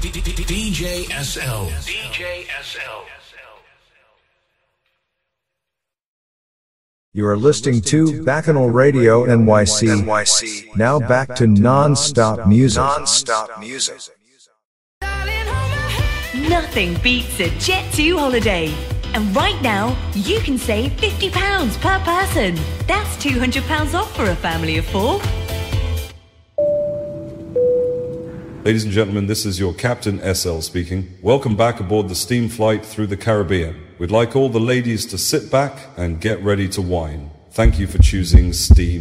DJ SL. DJ SL. You are listening to Bacchanal Radio NYC. Now back to non-stop music. Nothing beats a Jet2 holiday. And right now, you can save £50 per person. That's £200 off for a family of 4. Ladies and gentlemen, this is your Captain SL speaking. Welcome back aboard the steam flight through the Caribbean. We'd like all the ladies to sit back and get ready to wine. Thank you for choosing Steam